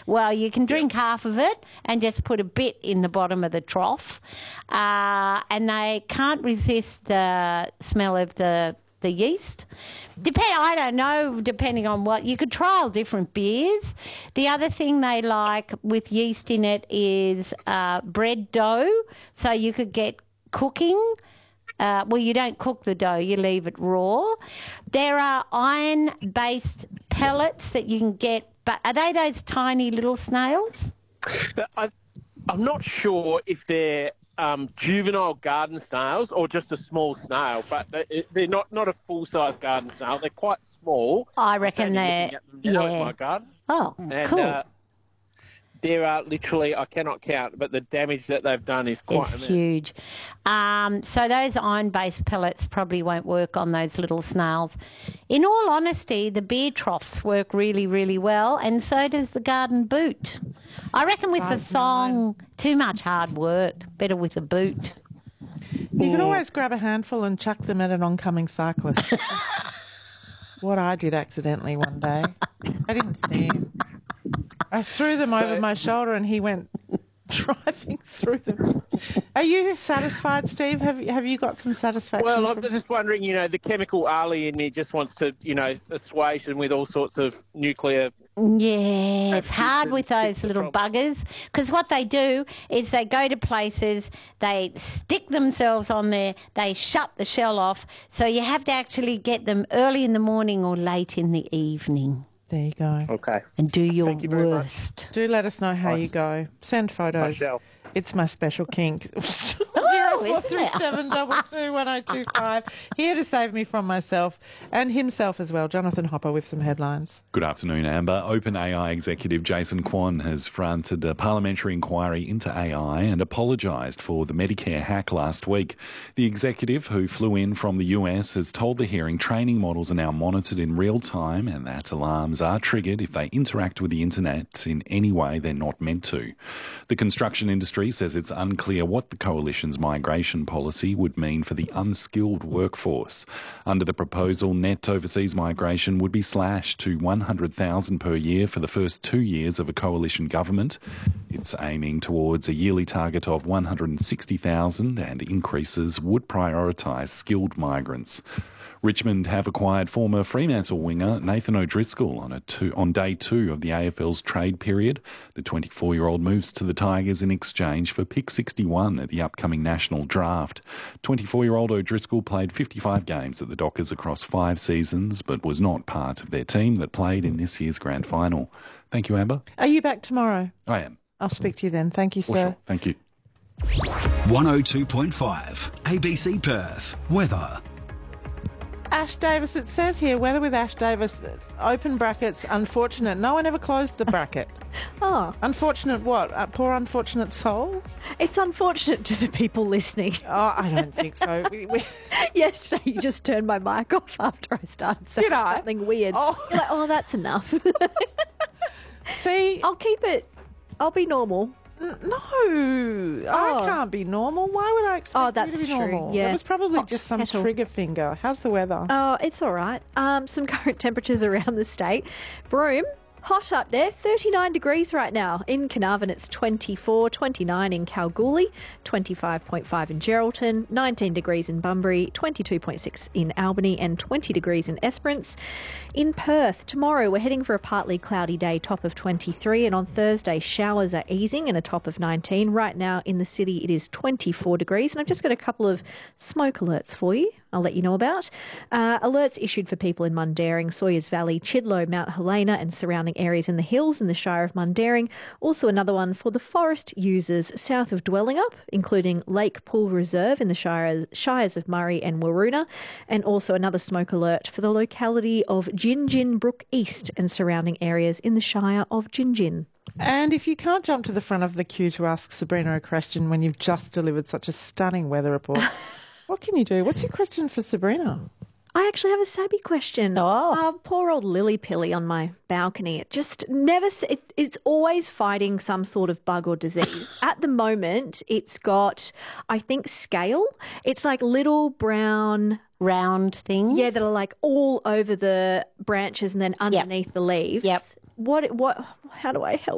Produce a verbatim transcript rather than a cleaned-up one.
Well, you can drink half of it and just put a bit in the bottom of the trough. Uh, and they can't resist the smell of the the yeast. Depend, I don't know, depending on what. You could trial different beers. The other thing they like with yeast in it is uh, bread dough. So you could get cooking. Uh, well, you don't cook the dough, you leave it raw. There are iron-based pellets that you can get, but are they those tiny little snails? I, I'm not sure if they're um, juvenile garden snails or just a small snail, but they, they're not, not a full-size garden snail. They're quite small. I reckon they're, yeah. In my garden. Oh, and, cool. Uh, There are literally, I cannot count, but the damage that they've done is quite It's immense. huge. Um, so those iron-based pellets probably won't work on those little snails. In all honesty, the beer troughs work really, really well, and so does the garden boot. I reckon with the thong, too much hard work. Better with a boot. You could always grab a handful and chuck them at an oncoming cyclist. What I did accidentally one day. I didn't see him. I threw them over my shoulder and he went driving through them. Are you satisfied, Steve? Have you, have you got some satisfaction? Well, I'm from... just wondering, you know, the chemical Ali in me just wants to, you know, assuage them with all sorts of nuclear... Yeah, it's hard with those little buggers because what they do is they go to places, they stick themselves on there, they shut the shell off, so you have to actually get them early in the morning or late in the evening. There you go. Okay. And do your Thank you very worst. much. Do let us know how I, you go. Send photos. Myself. It's my special kink. Oh, Four isn't three it? seven double two one zero two five. Here to save me from myself and himself as well. Jonathan Hopper with some headlines. Good afternoon, Amber. OpenAI executive Jason Kwon has fronted a parliamentary inquiry into A I and apologised for the Medicare hack last week. The executive, who flew in from the U S, has told the hearing training models are now monitored in real time and that alarms are triggered if they interact with the internet in any way they're not meant to. The construction industry says it's unclear what the coalition's migration policy would mean for the unskilled workforce. Under the proposal, net overseas migration would be slashed to one hundred thousand per year for the first two years of a coalition government. It's aiming towards a yearly target of one hundred sixty thousand, and increases would prioritise skilled migrants. Richmond have acquired former Fremantle winger Nathan O'Driscoll on a two, on day two of the A F L's trade period. The twenty-four-year-old moves to the Tigers in exchange for pick sixty-one at the upcoming national draft. twenty-four-year-old O'Driscoll played fifty-five games at the Dockers across five seasons, but was not part of their team that played in this year's grand final. Thank you, Amber. Are you back tomorrow? I am. I'll speak to you then. Thank you, sir. Well, sure. Thank you. one oh two point five A B C Perth. Weather. Ash Davis, it says here, weather with Ash Davis, open brackets, unfortunate. No one ever closed the bracket. Oh. Unfortunate what? A poor unfortunate soul? It's unfortunate to the people listening. Oh, I don't think so. We, we... Yesterday you just turned my mic off after I started saying Did I? something weird. Oh. You're like, oh, that's enough. See? I'll keep it. I'll be normal. No, oh. I can't be normal. Why would I expect Oh, you that's to be true. normal? Yeah. It was probably Hot just some kettle. trigger finger. How's the weather? Oh, it's all right. Um, some current temperatures around the state. Broome, hot up there, thirty-nine degrees right now. In Carnarvon, it's twenty-four, twenty-nine in Kalgoorlie, twenty-five point five in Geraldton, nineteen degrees in Bunbury, twenty-two point six in Albany, and twenty degrees in Esperance. In Perth, tomorrow we're heading for a partly cloudy day, top of twenty-three, and on Thursday showers are easing and a top of nineteen. Right now in the city it is twenty-four degrees, and I've just got a couple of smoke alerts for you. I'll let you know about. Uh, alerts issued for people in Mundaring, Sawyers Valley, Chidlow, Mount Helena and surrounding areas in the hills in the Shire of Mundaring. Also another one for the forest users south of Dwellingup, including Lake Pool Reserve in the Shires, Shires of Murray and Waroona. And also another smoke alert for the locality of Gingin Brook East and surrounding areas in the Shire of Gingin. And if you can't jump to the front of the queue to ask Sabrina a question when you've just delivered such a stunning weather report, what can you do? What's your question for Sabrina? I actually have a Sabby question. Oh. Uh, poor old Lily Pilly on my balcony. It just never, it, it's always fighting some sort of bug or disease. At the moment, it's got, I think, scale. It's like little brown... Round things? Yeah, that are like all over the branches and then underneath Yep. the leaves. Yep. What, what, how do I help?